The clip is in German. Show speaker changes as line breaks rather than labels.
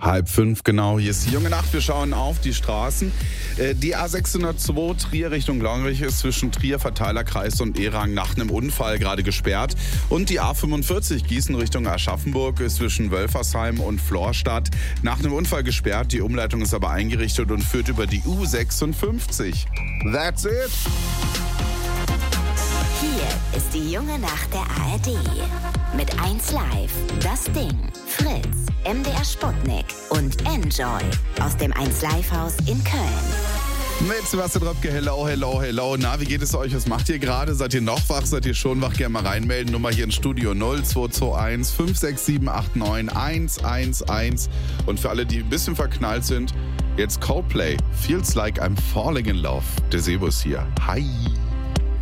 4:30 genau. Hier ist die junge Nacht. Wir schauen auf die Straßen. Die A602 Trier Richtung Longrich ist zwischen Trier, Verteilerkreis und Erang nach einem Unfall gerade gesperrt. Und die A45 Gießen Richtung Aschaffenburg ist zwischen Wölfersheim und Florstadt nach einem Unfall gesperrt. Die Umleitung ist aber eingerichtet und führt über die U56. That's it.
Hier ist die junge Nacht der ARD. Mit 1Live, Das Ding, Fritz, MDR Sputnik und Enjoy aus dem 1Live-Haus in Köln.
Mit Sebastian Röpke, hello. Na, wie geht es euch? Was macht ihr gerade? Seid ihr noch wach? Seid ihr schon wach? Gerne mal reinmelden. Nummer hier im Studio 0221 567 89 111. Und für alle, die ein bisschen verknallt sind, jetzt Coldplay. Feels like I'm falling in love. Der Sebo ist hier. Hi.